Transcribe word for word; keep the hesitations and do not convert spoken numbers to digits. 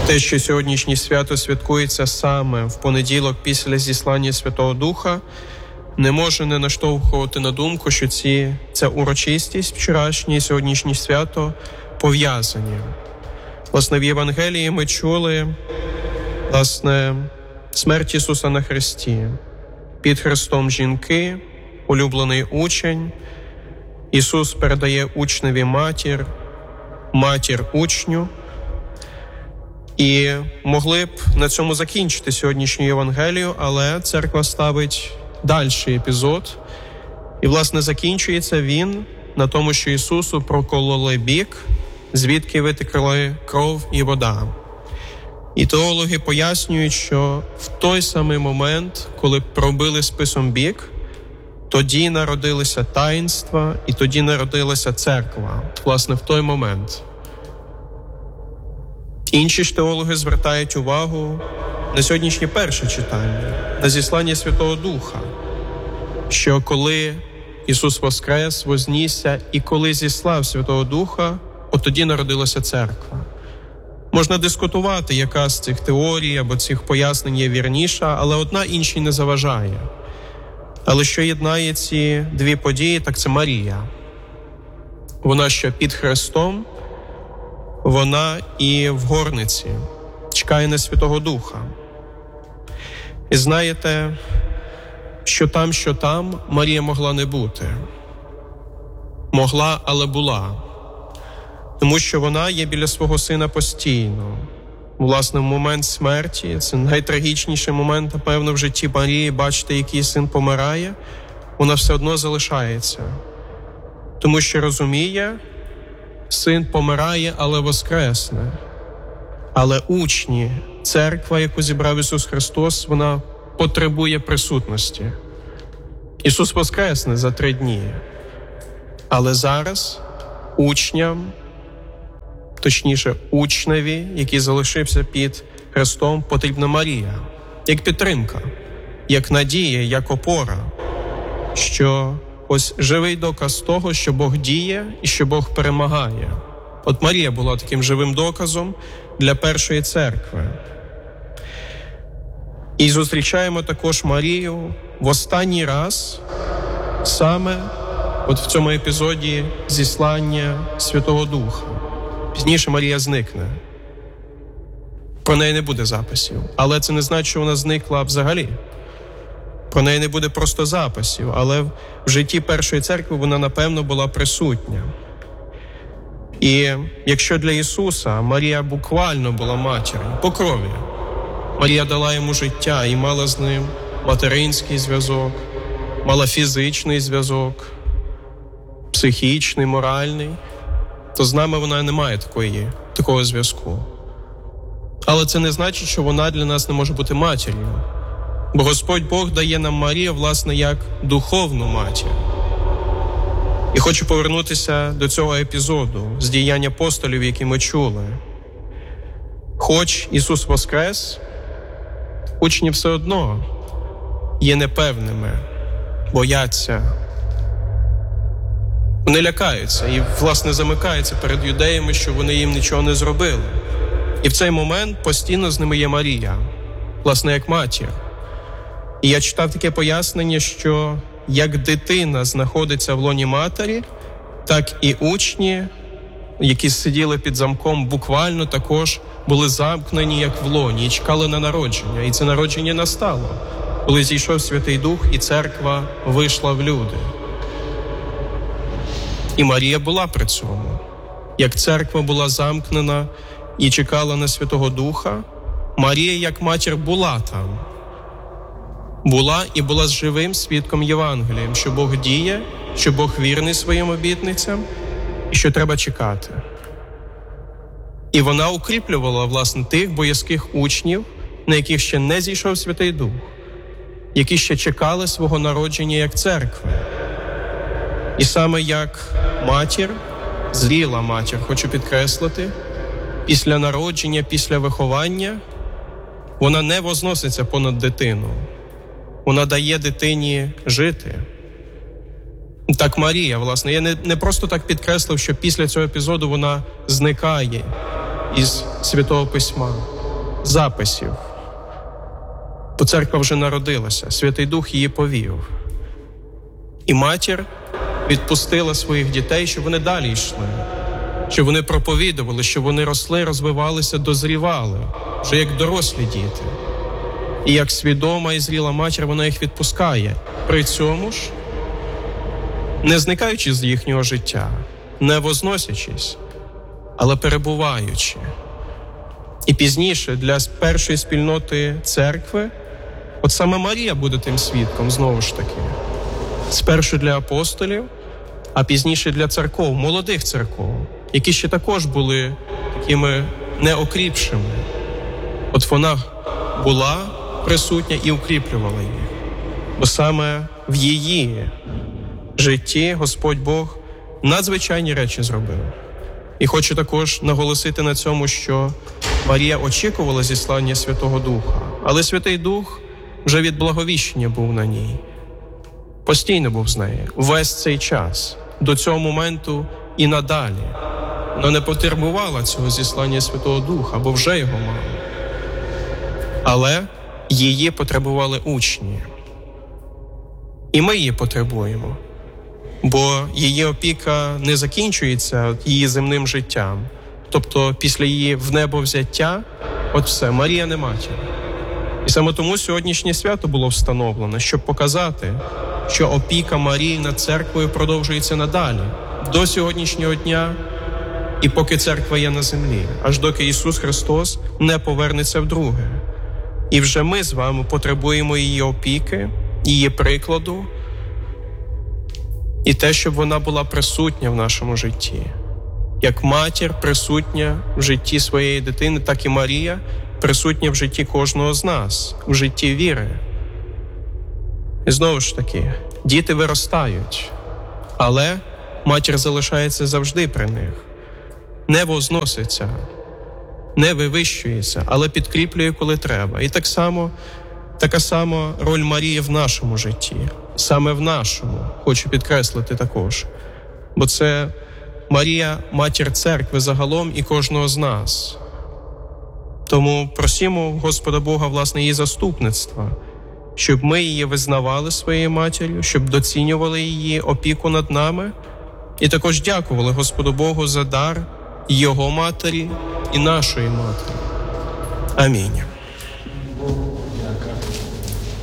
Те, що сьогоднішнє свято святкується саме в понеділок після зіслання Святого Духа, не може не наштовхувати на думку, що ці, ця урочистість, вчорашнє і сьогоднішнє свято пов'язані. Власне, в Євангелії ми чули, власне, смерть Ісуса на хресті. Під хрестом жінки, улюблений учень. Ісус передає учневі матір, матір учню. І могли б на цьому закінчити сьогоднішню Євангелію, але церква ставить дальший епізод. І, власне, закінчується він на тому, що Ісусу прокололи бік, звідки витекли кров і вода. І теологи пояснюють, що в той самий момент, коли пробили списом бік, тоді народилися таїнства і тоді народилася церква. Власне, в той момент. Інші ж теологи звертають увагу на сьогоднішнє перше читання, на зіслання Святого Духа, що коли Ісус воскрес, вознісся, і коли зіслав Святого Духа, от тоді народилася церква. Можна дискутувати, яка з цих теорій або цих пояснень є вірніша, але одна іншій не заважає. Але що єднає ці дві події, так це Марія. Вона ще під хрестом, вона і в горниці чекає на Святого Духа. І знаєте, що там, що там, Марія могла не бути. Могла, але була. Тому що вона є біля свого сина постійно. Власне, в момент смерті, це найтрагічніший момент, напевно, в житті Марії, бачити, який син помирає, вона все одно залишається. Тому що розуміє, син помирає, але воскресне. Але учні, церква, яку зібрав Ісус Христос, вона потребує присутності. Ісус воскресне за три дні. Але зараз учням, точніше учневі, який залишився під хрестом, потрібна Марія. Як підтримка, як надія, як опора. Що ось живий доказ того, що Бог діє і що Бог перемагає. От Марія була таким живим доказом для першої церкви. І зустрічаємо також Марію в останній раз саме от в цьому епізоді зіслання Святого Духа. Пізніше Марія зникне. Про неї не буде записів. Але це не значить, що вона зникла взагалі. Про неї не буде просто записів, але в житті першої церкви вона, напевно, була присутня. І якщо для Ісуса Марія буквально була матір'ю, по крові, Марія дала йому життя і мала з ним материнський зв'язок, мала фізичний зв'язок, психічний, моральний, то з нами вона не має такої, такого зв'язку. Але це не значить, що вона для нас не може бути матір'ю. Бо Господь Бог дає нам Марію, власне, як духовну матір. І хочу повернутися до цього епізоду з діянь апостолів, які ми чули. Хоч Ісус воскрес, учні все одно є непевними, бояться. Вони лякаються і, власне, замикаються перед юдеями, що вони їм нічого не зробили. І в цей момент постійно з ними є Марія, власне, як матір. І я читав таке пояснення, що як дитина знаходиться в лоні матері, так і учні, які сиділи під замком, буквально також були замкнені, як в лоні, і чекали на народження. І це народження настало, коли зійшов Святий Дух, і церква вийшла в люди. І Марія була при цьому. Як церква була замкнена і чекала на Святого Духа, Марія, як матір, була там. Була і була живим свідком Євангелієм, що Бог діє, що Бог вірний своїм обітницям і що треба чекати. І вона укріплювала, власне, тих боязких учнів, на яких ще не зійшов Святий Дух, які ще чекали свого народження як церкви. І саме як матір, зріла матір, хочу підкреслити, після народження, після виховання, вона не возноситься понад дитину. Вона дає дитині жити. Так Марія, власне, я не, не просто так підкреслив, що після цього епізоду вона зникає із Святого Письма. записів. То церква вже народилася, Святий Дух її повів. І матір відпустила своїх дітей, щоб вони далі йшли, щоб вони проповідували, щоб вони росли, розвивалися, дозрівали, вже як дорослі діти. І як свідома і зріла матір, вона їх відпускає. При цьому ж, не зникаючи з їхнього життя, не возносячись, але перебуваючи. І пізніше для першої спільноти церкви, от саме Марія буде тим свідком, знову ж таки. Спершу для апостолів, а пізніше для церков, молодих церков, які ще також були такими неокріпшими. От вона була присутня і укріплювала їх. Бо саме в її житті Господь Бог надзвичайні речі зробив. І хочу також наголосити на цьому, що Марія очікувала зіслання Святого Духа, але Святий Дух вже від благовіщення був на ній. Постійно був з нею, весь цей час, до цього моменту і надалі. Вона не потребувала цього зіслання Святого Духа, бо вже його мала. Але її потребували учні. І ми її потребуємо, бо її опіка не закінчується її земним життям. Тобто після її в небо взяття, от все, Марія не матір. І саме тому сьогоднішнє свято було встановлено, щоб показати, що опіка Марії над церквою продовжується надалі, до сьогоднішнього дня, і поки церква є на землі, аж доки Ісус Христос не повернеться вдруге. І вже ми з вами потребуємо її опіки, її прикладу, і те, щоб вона була присутня в нашому житті. Як матір присутня в житті своєї дитини, так і Марія присутня в житті кожного з нас, в житті віри. І знову ж таки, діти виростають, але матір залишається завжди при них. Не возноситься, не вивищується, але підкріплює, коли треба. І так само, така сама роль Марії в нашому житті. Саме в нашому, хочу підкреслити також. Бо це Марія – матір церкви загалом і кожного з нас. Тому просимо Господа Бога, власне, її заступництва, щоб ми її визнавали своєю матір'ю, щоб доцінювали її опіку над нами і також дякували Господу Богу за дар Його матері і нашої матері. Амінь.